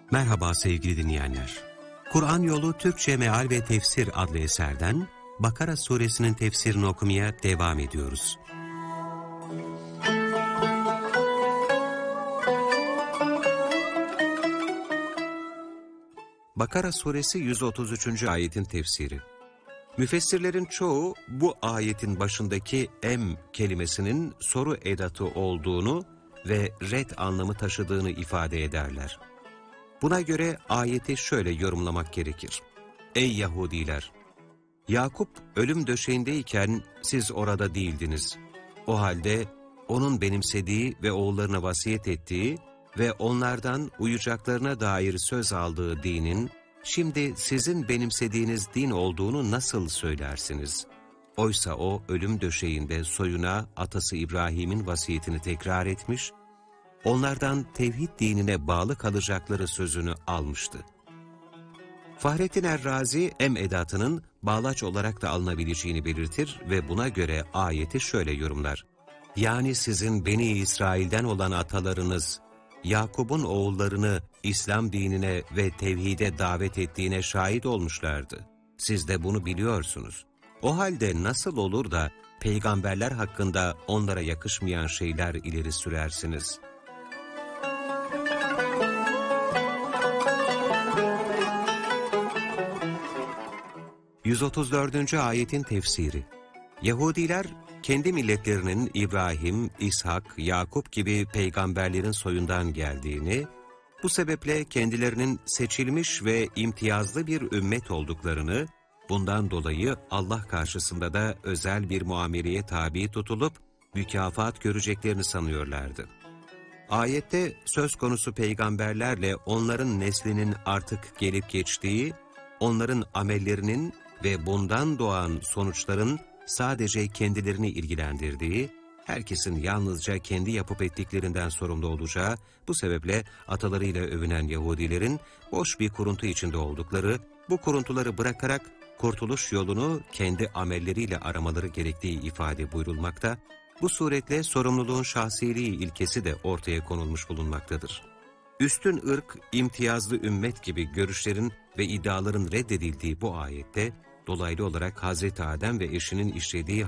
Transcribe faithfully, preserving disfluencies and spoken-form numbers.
Merhaba sevgili dinleyenler. Kur'an Yolu Türkçe Meal ve Tefsir adlı eserden Bakara suresinin tefsirini okumaya devam ediyoruz. Bakara suresi yüz otuz üçüncü ayetin tefsiri. Müfessirlerin çoğu bu ayetin başındaki em kelimesinin soru edatı olduğunu ve red anlamı taşıdığını ifade ederler. Buna göre ayeti şöyle yorumlamak gerekir. Ey Yahudiler! Yakup ölüm döşeğindeyken siz orada değildiniz. O halde onun benimsediği ve oğullarına vasiyet ettiği ve onlardan uyacaklarına dair söz aldığı dinin, şimdi sizin benimsediğiniz din olduğunu nasıl söylersiniz? Oysa o ölüm döşeğinde soyuna atası İbrahim'in vasiyetini tekrar etmiş, onlardan tevhid dinine bağlı kalacakları sözünü almıştı. Fahrettin Er-Razi em edatının bağlaç olarak da alınabileceğini belirtir ve buna göre ayeti şöyle yorumlar. Yani sizin Beni İsrail'den olan atalarınız, Yakup'un oğullarını İslam dinine ve tevhide davet ettiğine şahit olmuşlardı. Siz de bunu biliyorsunuz. O halde nasıl olur da peygamberler hakkında onlara yakışmayan şeyler ileri sürersiniz? yüz otuz dördüncü ayetin tefsiri. Yahudiler kendi milletlerinin İbrahim, İshak, Yakup gibi peygamberlerin soyundan geldiğini, bu sebeple kendilerinin seçilmiş ve imtiyazlı bir ümmet olduklarını, bundan dolayı Allah karşısında da özel bir muameleye tabi tutulup mükafat göreceklerini sanıyorlardı. Ayette söz konusu peygamberlerle onların neslinin artık gelip geçtiği, onların amellerinin ve bundan doğan sonuçların sadece kendilerini ilgilendirdiği, herkesin yalnızca kendi yapıp ettiklerinden sorumlu olacağı, bu sebeple atalarıyla övünen Yahudilerin boş bir kuruntu içinde oldukları, bu kuruntuları bırakarak kurtuluş yolunu kendi amelleriyle aramaları gerektiği ifade buyurulmakta, bu suretle sorumluluğun şahsiliği ilkesi de ortaya konulmuş bulunmaktadır. Üstün ırk, imtiyazlı ümmet gibi görüşlerin ve iddiaların reddedildiği bu ayette, dolaylı olarak Hazreti Adem ve eşinin işlediği